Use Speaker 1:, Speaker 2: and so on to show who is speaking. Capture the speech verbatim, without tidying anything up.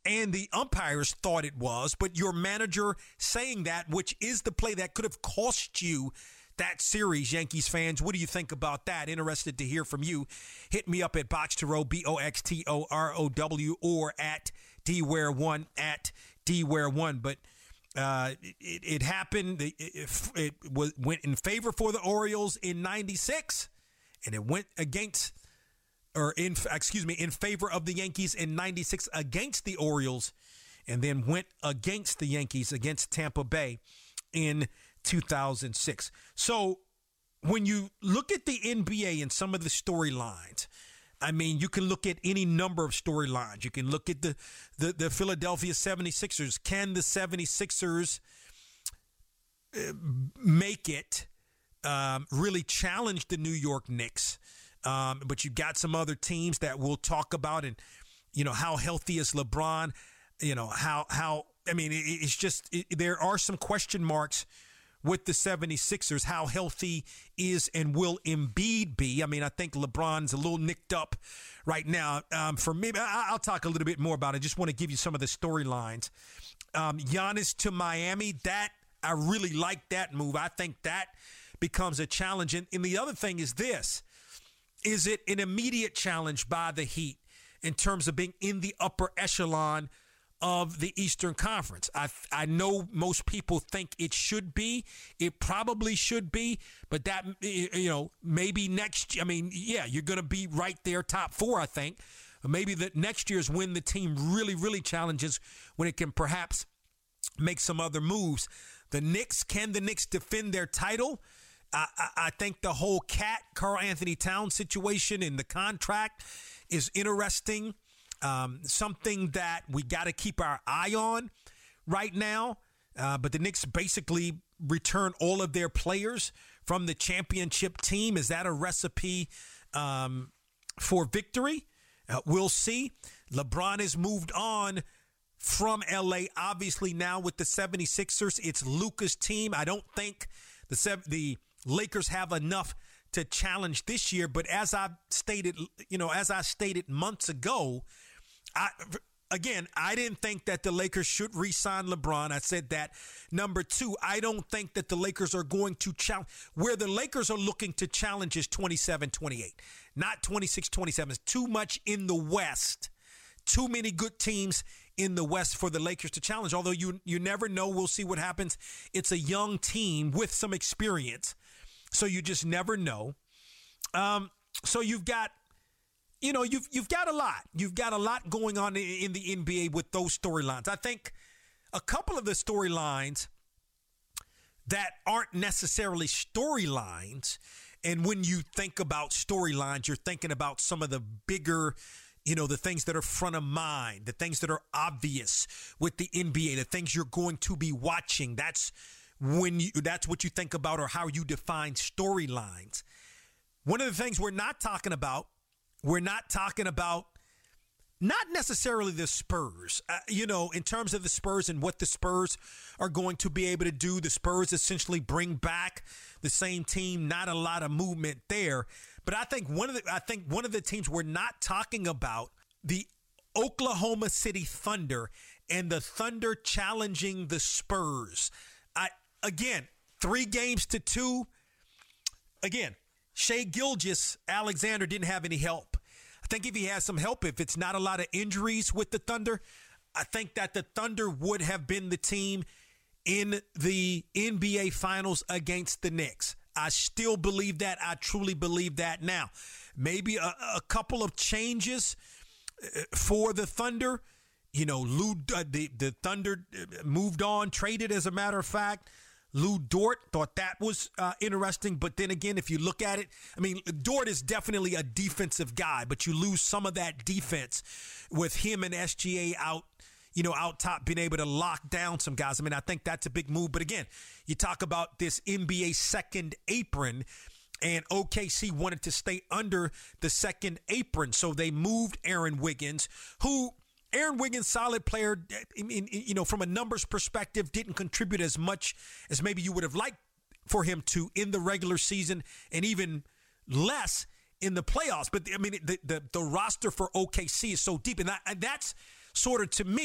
Speaker 1: and the umpires thought it was, but your manager saying that, which is the play that could have cost you that series, Yankees fans. What do you think about that? Interested to hear from you. Hit me up at Box to Row, B O X T O R O W, or at D Ware one, at D Ware one. But uh, it, it happened. It, it, it was, went in favor for the Orioles in ninety-six, and it went against, or in, excuse me, in favor of the Yankees in ninety-six against the Orioles, and then went against the Yankees against Tampa Bay in two thousand six. So when you look at the N B A and some of the storylines, I mean, you can look at any number of storylines. You can look at the, the, the Philadelphia seventy-sixers. Can the seventy-sixers uh, make it, um, really challenge the New York Knicks? Um, but you've got some other teams that we'll talk about, and, you know, how healthy is LeBron? You know, how, how, I mean, it, it's just, it, there are some question marks with the seventy-sixers. How healthy is and will Embiid be? I mean, I think LeBron's a little nicked up right now. Um, for me, I, I'll talk a little bit more about it. I just want to give you some of the storylines. Um, Giannis to Miami, that, I really like that move. I think that becomes a challenge. And, and the other thing is this. Is it an immediate challenge by the Heat in terms of being in the upper echelon of the Eastern Conference? I I know most people think it should be. It probably should be, but that, you know, maybe next, I mean, yeah, you're going to be right there, top four, I think. Maybe that next year is when the team really, really challenges, when it can perhaps make some other moves. The Knicks, can the Knicks defend their title? I, I, I think the whole Cat, Karl Anthony Towns situation in the contract is interesting. Um, something that we got to keep our eye on right now. Uh, but the Knicks basically return all of their players from the championship team. Is that a recipe um, for victory? Uh, we'll see. LeBron has moved on from L A. Obviously now with the seventy-sixers, it's Luka's team. I don't think the the Lakers have enough to challenge this year, but as I stated, you know, as I stated months ago, I, again, I didn't think that the Lakers should re-sign LeBron. I said that. Number two, I don't think that the Lakers are going to challenge. Where the Lakers are looking to challenge is twenty-seven twenty-eight, not twenty-six twenty-seven. It's too much in the West. Too many good teams in the West for the Lakers to challenge, although you you never know. We'll see what happens. It's a young team with some experience, so you just never know. Um, so you've got, you know, you've you've got a lot. You've got a lot going on in, in the N B A with those storylines. I think a couple of the storylines that aren't necessarily storylines, and when you think about storylines, you're thinking about some of the bigger, you know, the things that are front of mind, the things that are obvious with the N B A, the things you're going to be watching. That's when you, that's what you think about, or how you define storylines. One of the things we're not talking about, we're not talking about not necessarily the Spurs, uh, you know, in terms of the Spurs and what the Spurs are going to be able to do. The Spurs essentially bring back the same team, not a lot of movement there. But I think one of the, I think one of the teams we're not talking about, the Oklahoma City Thunder, and the Thunder challenging the Spurs. I, again, three games to two. Again, Shai Gilgeous-Alexander didn't have any help. I think if he has some help, if it's not a lot of injuries with the Thunder, I think that the Thunder would have been the team in the N B A Finals against the Knicks. I still believe that. I truly believe that. Now, maybe a, a couple of changes for the Thunder. You know, Lou, uh, the, the Thunder moved on, traded, as a matter of fact. Lou Dort, thought that was uh, interesting. But then again, if you look at it, I mean, Dort is definitely a defensive guy, but you lose some of that defense with him and S G A out, you know, out top, being able to lock down some guys. I mean, I think that's a big move. But again, you talk about this N B A second apron, and O K C wanted to stay under the second apron. So they moved Aaron Wiggins, who Aaron Wiggins, solid player, I mean, you know, from a numbers perspective, didn't contribute as much as maybe you would have liked for him to in the regular season, and even less in the playoffs. But I mean, the the, the roster for O K C is so deep, and, that, and that's sort of, to me,